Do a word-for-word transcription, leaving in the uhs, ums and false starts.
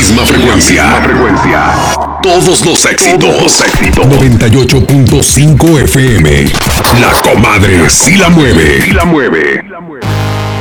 misma frecuencia. La misma frecuencia. Todos los éxitos. Todos los éxitos. noventa y ocho punto cinco F M. La comadre sí la mueve. Sí la mueve.